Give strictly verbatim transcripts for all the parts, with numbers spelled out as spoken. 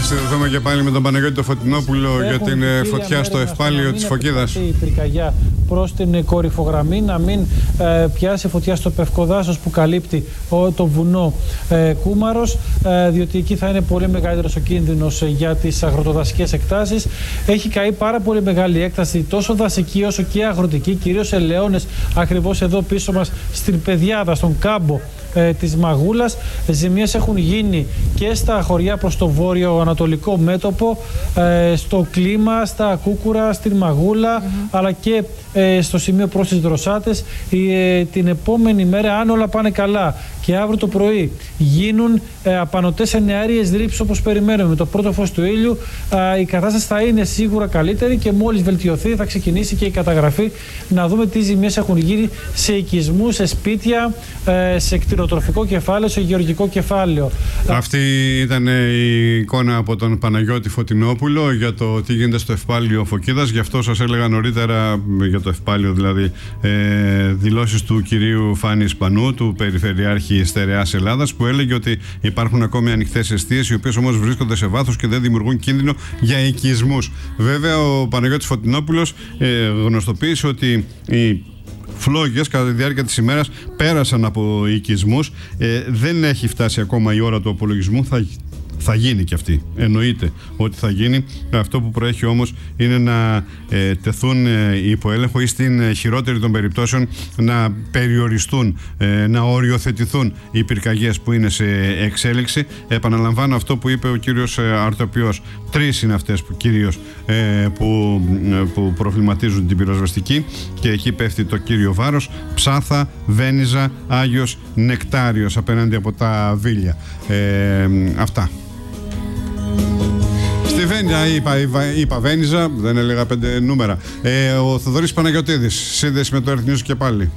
συνδεθούμε και πάλι με τον Παναγιώτη το Φωτεινόπουλο για την φωτιά στο ευπάλιο της Φωκίδας. Η πυρκαγιά προς την κορυφογραμμή, να μην ε, πιάσει φωτιά στο Πευκοδάσος που καλύπτει ο, το βουνό ε, Κούμαρος, ε, διότι εκεί θα είναι πολύ μεγαλύτερος ο κίνδυνος ε, για τις αγροτοδασικές εκτάσεις. Έχει καεί πάρα πολύ μεγάλη έκταση, τόσο δασική όσο και αγροτική, κυρίως ελαιώνες ακριβώς εδώ πίσω μας στην Πεδιάδα, στον κάμπο ε, της Μαγούλας. Ζημιές έχουν γίνει και στα χωριά προς το βόρειο-ανατολικό μέτωπο, ε, στο Κλίμα, στα Κούκουρα, στην Μαγούλα, mm-hmm. αλλά και ε, στο σημείο προς τις Δροσάτες. Ε, την επόμενη μέρα, αν όλα πάνε καλά και αύριο το πρωί γίνουν ε, απανωτές εννεάριες ρήψεις όπως περιμένουμε με το πρώτο φως του ήλιου, ε, η κατάσταση θα είναι σίγουρα καλύτερη και μόλις βελτιωθεί θα ξεκινήσει και η καταγραφή, να δούμε τι ζημιές έχουν γίνει σε οικισμούς, σε σπίτια, ε, σε κτηνοτροφικό κεφάλαιο, σε γεωργικό κεφάλαιο. Αυτή ήταν η εικόνα από τον Παναγιώτη Φωτεινόπουλο για το τι γίνεται στο ευπάλιο Φωκίδας. Γι' αυτό σας έλεγα νωρίτερα για το ευπάλιο, δηλαδή ε, δηλώσεις του κυρίου Φάνη Ισπανού, του Περιφερειάρχη Στερεάς Ελλάδας, που έλεγε ότι υπάρχουν ακόμη ανοιχτές εστίες, οι οποίες όμως βρίσκονται σε βάθος και δεν δημιουργούν κίνδυνο για οικισμούς. Βέβαια, ο Παναγιώτης Φωτεινόπουλος ε, γνωστοποίησε ότι οι φλόγες κατά τη διάρκεια της ημέρας πέρασαν από οικισμούς. Ε, δεν έχει φτάσει ακόμα η ώρα του απολογισμού. Θα, θα γίνει και αυτή. Εννοείται ότι θα γίνει. Αυτό που προέχει όμως είναι να ε, τεθούν ε, υπό έλεγχο ή στην ε, χειρότερη των περιπτώσεων να περιοριστούν, ε, να οριοθετηθούν οι πυρκαγιές που είναι σε εξέλιξη. Επαναλαμβάνω αυτό που είπε ο κύριος ε, Αρτοπιός. Τρεις είναι αυτές που κυρίως ε, που, ε, που προβληματίζουν την πυροσβεστική και εκεί πέφτει το κύριο βάρος. Ψάθα, Βένιζα, Άγιος Νεκτάριος απέναντι από τα Βίλια. Ε, αυτά. Στη Βένια είπα, είπα, είπα Βένιζα, δεν έλεγα πέντε νούμερα. Ε, ο Θοδωρής Παναγιωτίδης, σύνδεση με το Earth News και πάλι.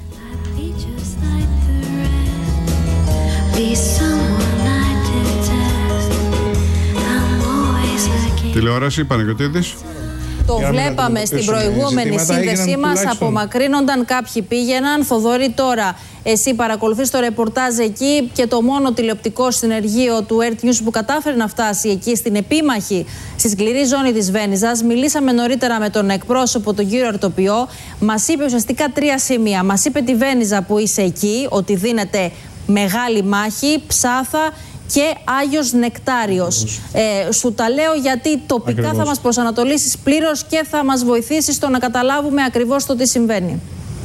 Τηλεόραση, Παναγιωτίδης. Το βλέπαμε στην προηγούμενη σύνδεσή μας, απομακρύνονταν, κάποιοι πήγαιναν. Θοδωρή, τώρα εσύ παρακολουθείς το ρεπορτάζ εκεί και το μόνο τηλεοπτικό συνεργείο του Earth News που κατάφερε να φτάσει εκεί στην επίμαχη, στη σκληρή ζώνη της Βένιζας. Μιλήσαμε νωρίτερα με τον εκπρόσωπο, τον κύριο Αρτοπιό. Μας είπε ουσιαστικά τρία σημεία. Μας είπε τη Βένιζα που είσαι εκεί, ότι δίνεται μεγάλη μάχη, Ψάθα και Άγιος Νεκτάριος. Ε, σου τα λέω γιατί τοπικά ακριβώς θα μας προσανατολίσεις πλήρως και θα μας βοηθήσεις στο να καταλάβουμε ακριβώς το τι συμβαίνει.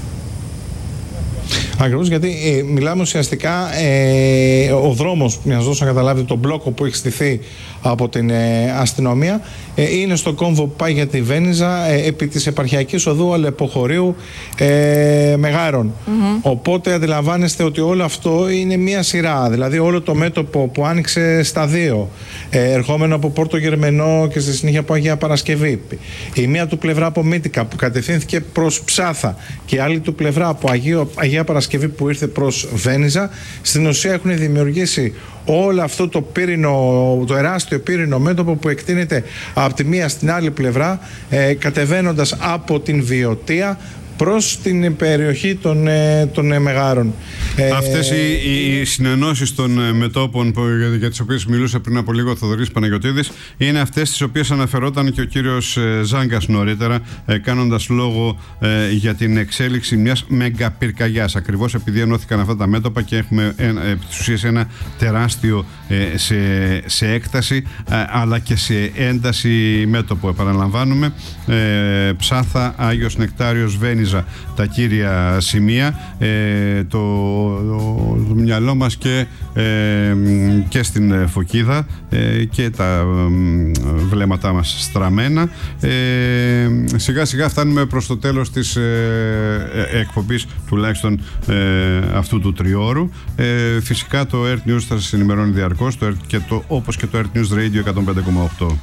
Ακριβώς, γιατί ε, μιλάμε ουσιαστικά ε, ο δρόμος, για να σας δώσω να καταλάβετε, τον μπλόκο που έχει στηθεί από την ε, αστυνομία ε, είναι στο κόμβο που πάει για τη Βένιζα ε, επί της επαρχιακής οδού Αλεποχωρίου ε, Μεγάρων. Mm-hmm. Οπότε αντιλαμβάνεστε ότι όλο αυτό είναι μία σειρά, δηλαδή όλο το μέτωπο που άνοιξε στα δύο, ε, ερχόμενο από Πόρτο Γερμενό και στη συνέχεια από Αγία Παρασκευή, η μία του πλευρά από Μύτικα που κατευθύνθηκε προς Ψάθα και η άλλη του πλευρά από Αγίο, Αγία Παρασκευή που ήρθε προς Βένιζα, στην ουσία έχουν δημιουργήσει όλο αυτό το πύρινο, το εράστιο πύρινο μέτωπο που εκτείνεται από τη μία στην άλλη πλευρά, ε, κατεβαίνοντας από την Βιωτία προς την περιοχή των, των Μεγάρων. Αυτές οι, οι συνενώσεις των μετώπων που, για, για τις οποίες μιλούσε πριν από λίγο ο Θοδωρής Παναγιωτίδης είναι αυτές τις οποίες αναφερόταν και ο κύριος Ζάγκας νωρίτερα, ε, κάνοντας λόγο ε, για την εξέλιξη μιας μεγαπυρκαγιάς, ακριβώς επειδή ενώθηκαν αυτά τα μέτωπα και έχουμε ένα, επί της ουσίας ένα τεράστιο ε, σε, σε έκταση ε, αλλά και σε ένταση μέτωπο. Επαναλαμβάνουμε, ε, Ψάθα, Άγιος Νεκτάριος, Βένιζα, τα κύρια σημεία. Ε, το, το, το μυαλό μας και, ε, και στην Φωκίδα ε, και τα ε, βλέμματά μας στραμμένα. Ε, σιγά σιγά φτάνουμε προς το τέλος της ε, ε, εκπομπής, τουλάχιστον ε, αυτού του τριώρου. Ε, φυσικά το Earth News θα σας ενημερώνει διαρκώς, το, και το, όπως και το Earth News Radio εκατόν πέντε κόμμα οκτώ.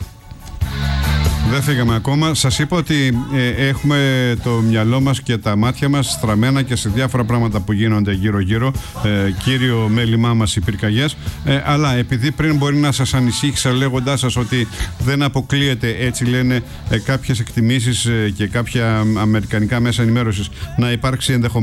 Δεν φύγαμε ακόμα. Σας είπα ότι ε, έχουμε το μυαλό μας και τα μάτια μας στραμμένα και σε διάφορα πράγματα που γίνονται γύρω-γύρω. Ε, κύριο μέλημά μας οι πυρκαγιές. Ε, αλλά επειδή πριν μπορεί να σας ανησύχησα λέγοντάς σας ότι δεν αποκλείεται, έτσι λένε ε, κάποιες εκτιμήσεις ε, και κάποια αμερικανικά μέσα ενημέρωσης, να υπάρξει ενδεχομένως